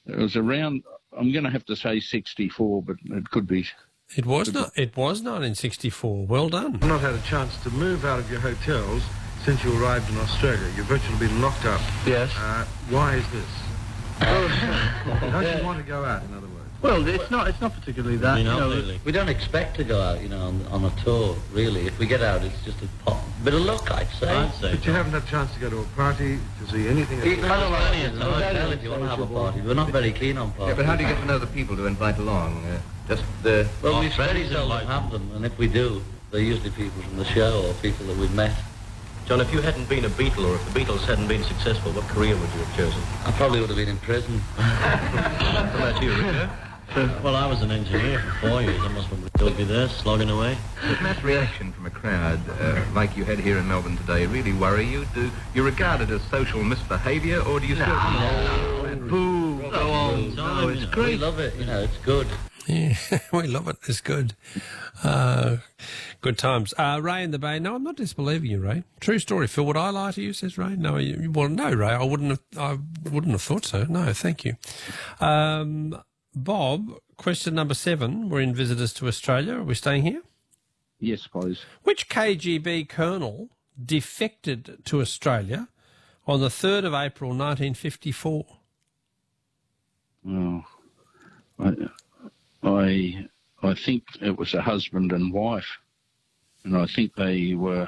It was around, I'm going to have to say 64, but it could be. It was 1964. Well done. You've not had a chance to move out of your hotels since you arrived in Australia. You've virtually been locked up. Yes. Why is this? Don't you want to go out, in other words? Well, it's not particularly that. We don't expect to go out, on a tour, really. If we get out, it's just a bit of luck, I'd say. But you haven't had a chance to go to a party, to see anything. If you want to have a party. We're not very keen on parties. Yeah, but how do you get to know the people to invite along? Well, we very seldom have them, and if we do, they're usually people from the show or people that we've met. John, if you hadn't been a Beatle, or if the Beatles hadn't been successful, what career would you have chosen? I probably would have been in prison. What about you, Richard? Well, I was an engineer for 4 years. I must probably still be there, slogging away. Does mass reaction from a crowd, like you had here in Melbourne today, really worry you? Do you regard it as social misbehaviour, or do you still... Boo! Go on. No, it's great. We love it, it's good. Yeah, we love it. It's good. Good times. Ray in the Bay. No, I'm not disbelieving you, Ray. True story. Phil, would I lie to you? Says Ray. No, no, Ray. I wouldn't have thought so. No, thank you. Bob, question number 7. We're in visitors to Australia. Are we staying here? Yes, please. Which KGB colonel defected to Australia on the 3rd of April 1954? Oh, I think it was a husband and wife, and I think they were.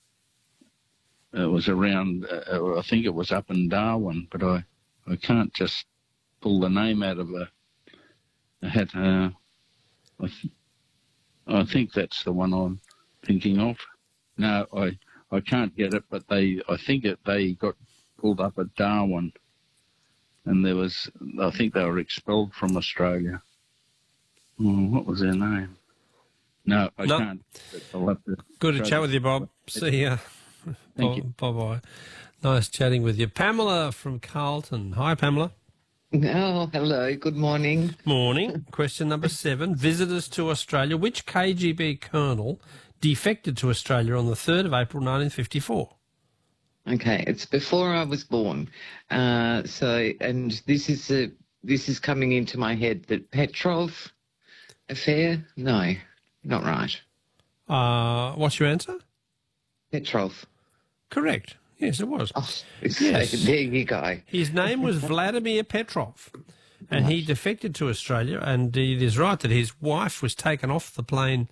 It was around. I think it was up in Darwin, but I can't just pull the name out of a hat. I think that's the one I'm thinking of. No, I can't get it, but they got pulled up at Darwin, and I think they were expelled from Australia. What was their name? No, I can't. I'll have to. Good to chat with you, Bob. See ya. Thank you. Bye-bye. Nice chatting with you. Pamela from Carlton. Hi, Pamela. Oh, hello. Good morning. Morning. Question number 7. Visitors to Australia. Which KGB colonel defected to Australia on the 3rd of April 1954? Okay, it's before I was born. And this is coming into my head, that Petrov affair? No, not right. What's your answer? Petrov. Correct. Yes, it was. Oh, yes. There you go. His name was Vladimir Petrov, and he defected to Australia, and it is right that his wife was taken off the plane.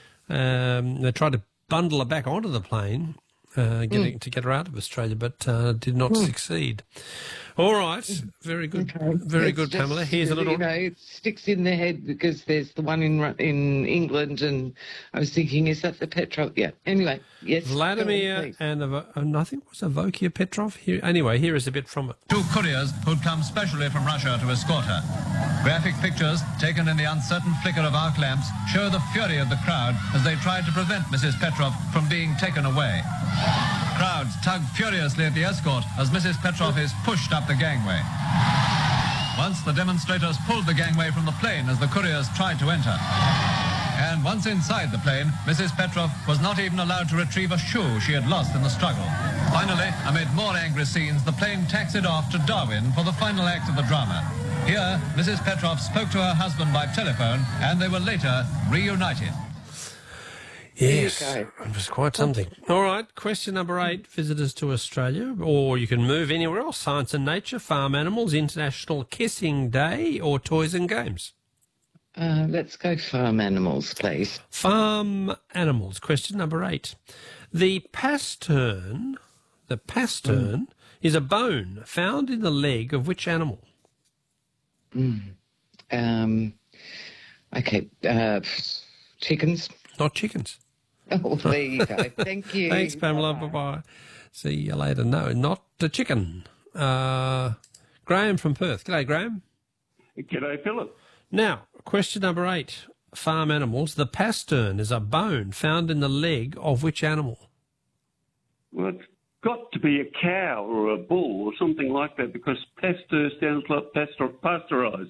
They tried to bundle her back onto the plane, to get her out of Australia, but did not succeed. All right. Very good. Okay. Very good, Pamela. Here's a little... it sticks in the head because there's the one in England, and I was thinking, is that the Petrov? Yeah. Anyway, yes. Vladimir and I think it was Avokia Petrov. Anyway, here is a bit from it. 2 couriers who'd come specially from Russia to escort her. Graphic pictures taken in the uncertain flicker of arc lamps show the fury of the crowd as they tried to prevent Mrs. Petrov from being taken away. Crowds tug furiously at the escort as Mrs. Petrov is pushed up the gangway. Once the demonstrators pulled the gangway from the plane as the couriers tried to enter. And once inside the plane, Mrs. Petrov was not even allowed to retrieve a shoe she had lost in the struggle. Finally, amid more angry scenes, the plane taxied off to Darwin for the final act of the drama. Here, Mrs. Petrov spoke to her husband by telephone, and they were later reunited. Yes, it was quite something. All right, question number 8, visitors to Australia, or you can move anywhere else, science and nature, farm animals, International Kissing Day, or toys and games. Let's go farm animals, please. Farm animals, question number 8. The pastern is a bone found in the leg of which animal? Chickens. Not chickens. Oh, there you go. Thank you. Thanks, Pamela. Bye-bye. See you later. No, not the chicken. Graham from Perth. G'day, Graham. G'day, Philip. Now, question number 8. Farm animals. The pastern is a bone found in the leg of which animal? Well, it's got to be a cow or a bull or something like that, because pasteur sounds like pasteurised.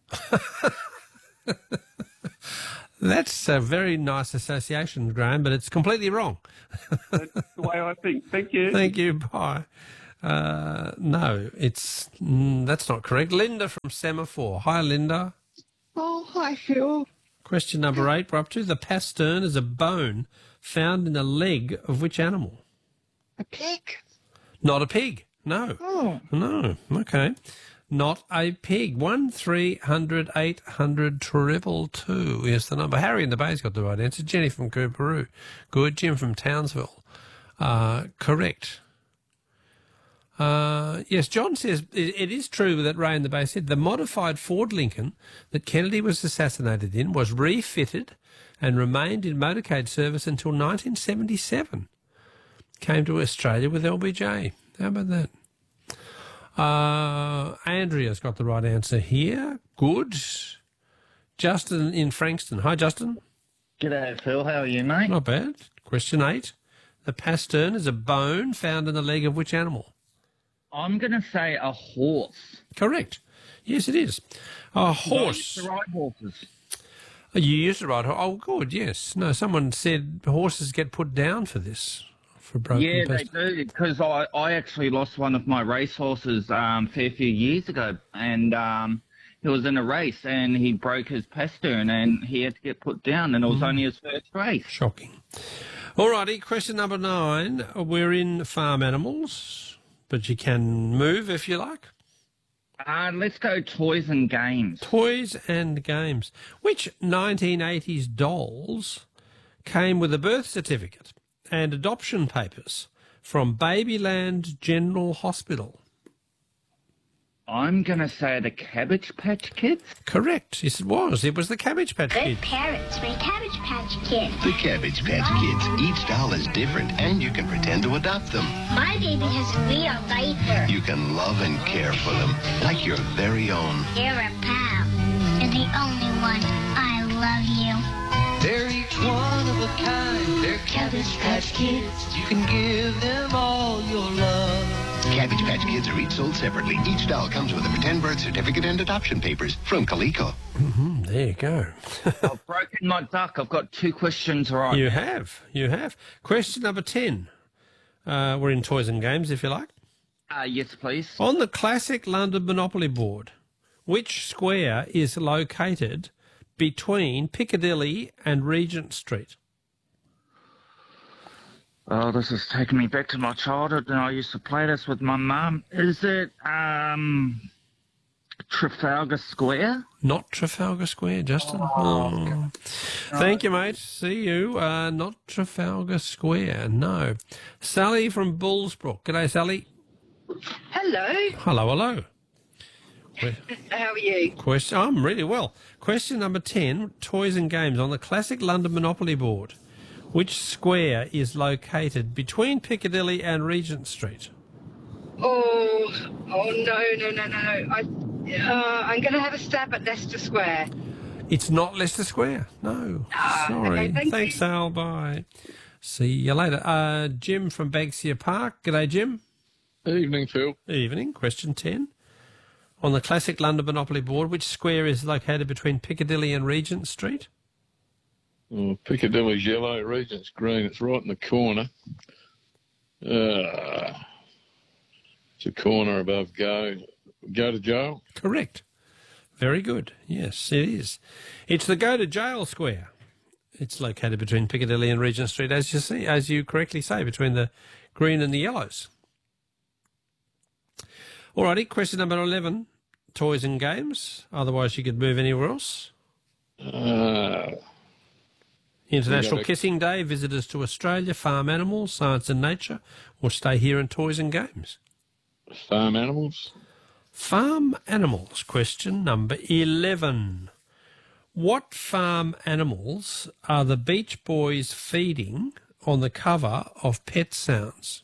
That's a very nice association, Graham, but it's completely wrong. That's the way I think. Thank you. Thank you. Bye. No, that's not correct. Linda from Semaphore. Hi, Linda. Oh, hi, Phil. Question number 8 we're up to. The pastern is a bone found in the leg of which animal? A pig? Not a pig. No. Oh. No. Okay. Not a pig. 1300 800 222 is the number. Harry in the Bay's got the right answer. Jenny from Cooperoo. Good. Jim from Townsville. Correct. Yes, John says it is true that Ray in the Bay said the modified Ford Lincoln that Kennedy was assassinated in was refitted and remained in motorcade service until 1977. Came to Australia with LBJ. How about that? Andrea's got the right answer here. Good. Justin in Frankston. Hi, Justin. G'day, Phil. How are you, mate? Not bad. Question 8. The pastern is a bone found in the leg of which animal? I'm going to say a horse. Correct. Yes, it is. A horse. I used to ride horses. You used to ride horse. Oh, good, yes. No, someone said horses get put down for this. For broken Yeah, pastern. they do, because I actually lost one of my racehorses a fair few years ago, and he was in a race, and he broke his pastern, and he had to get put down, and it was only his first race. Shocking. All righty, question number 9. We're in farm animals, but you can move if you like. Let's go toys and games. Toys and games. Which 1980s dolls came with a birth certificate and adoption papers from Babyland General Hospital? I'm going to say the Cabbage Patch Kids. Correct. Yes, it was. It was the Cabbage Patch Kids. Parents make Cabbage Patch Kids. The Cabbage Patch Kids. Each doll is different, and you can pretend to adopt them. My baby has a real diaper. You can love and care for them, like your very own. You're a pal. You're the only one. I love you. They're each one of a kind. They're Cabbage Patch Kids. You can give them all your love. Cabbage Patch Kids are each sold separately. Each doll comes with a pretend birth certificate and adoption papers from Coleco. There you go. I've broken my duck. I've got 2 questions right. You have. You have. Question number 10. We're in toys and games, if you like. Yes, please. On the classic London Monopoly board, which square is located between Piccadilly and Regent Street? Oh, this is taking me back to my childhood, and I used to play this with my mum. Is it Trafalgar Square? Not Trafalgar Square, Justin. Oh. Thank you, mate. See you. Not Trafalgar Square, no. Sally from Bullsbrook. G'day, Sally. Hello. Hello, hello. How are you? I'm really well. Question number 10, toys and games. On the classic London Monopoly board, which square is located between Piccadilly and Regent Street? Oh no. I'm going to have a stab at Leicester Square. It's not Leicester Square. No. Sorry. Okay, Thanks, Al. Bye. See you later. Jim from Banksia Park. G'day, Jim. Evening, Phil. Evening. Question 10. On the classic London Monopoly board, which square is located between Piccadilly and Regent Street? Oh, Piccadilly's yellow, Regent's green. It's right in the corner. It's a corner above Go to Jail. Correct. Very good. Yes, it is. It's the Go to Jail Square. It's located between Piccadilly and Regent Street, as you correctly say, between the green and the yellows. All righty, question number 11, toys and games. Otherwise, you could move anywhere else. International Kissing Day, visitors to Australia, farm animals, science and nature, or stay here in toys and games? Farm animals. Farm animals, question number 11. What farm animals are the Beach Boys feeding on the cover of Pet Sounds?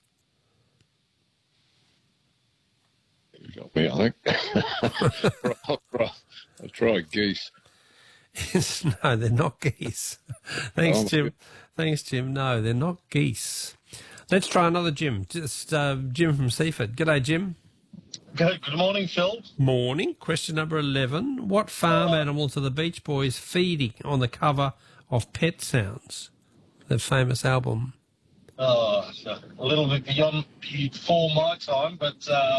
You got me, I think. I'll try geese. No, they're not geese. Thanks, Jim. Thanks, Jim. No, they're not geese. Let's try another Jim. Just Jim from Seaford. G'day, Jim. Good morning, Phil. Morning. Question number 11. What farm animals are the Beach Boys feeding on the cover of Pet Sounds, the famous album? Oh, so a little bit beyond before my time, but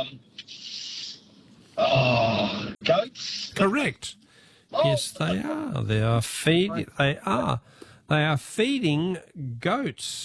goats. Correct. Yes, they are. They are feeding. They are feeding goats.